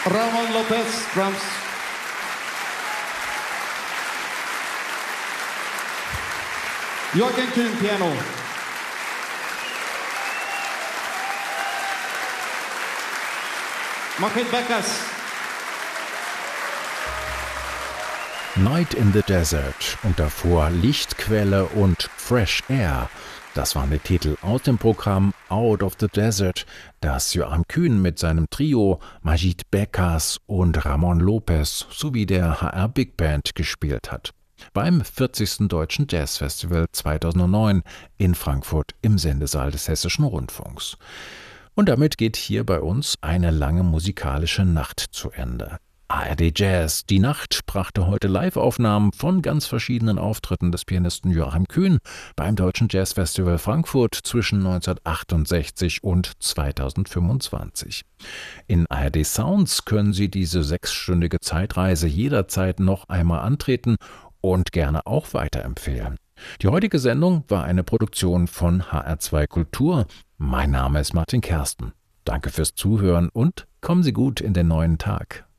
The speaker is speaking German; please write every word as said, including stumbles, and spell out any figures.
Ramon Lopez, Drums. Joachim Kühn, Piano. Market Beckers. Night in the Desert und davor Lichtquelle und Fresh Air. Das waren die Titel aus dem Programm Out of the Desert, das Joachim Kühn mit seinem Trio Majid Beckers und Ramon Lopez sowie der H R Big Band gespielt hat. Beim vierzigsten Deutschen Jazzfestival zweitausendneun in Frankfurt im Sendesaal des Hessischen Rundfunks. Und damit geht hier bei uns eine lange musikalische Nacht zu Ende. A R D Jazz, die Nacht, brachte heute Live-Aufnahmen von ganz verschiedenen Auftritten des Pianisten Joachim Kühn beim Deutschen Jazzfestival Frankfurt zwischen neunzehnhundertachtundsechzig und zweitausendfünfundzwanzig. In A R D Sounds können Sie diese sechsstündige Zeitreise jederzeit noch einmal antreten und gerne auch weiterempfehlen. Die heutige Sendung war eine Produktion von H R zwei Kultur. Mein Name ist Martin Kersten. Danke fürs Zuhören und kommen Sie gut in den neuen Tag.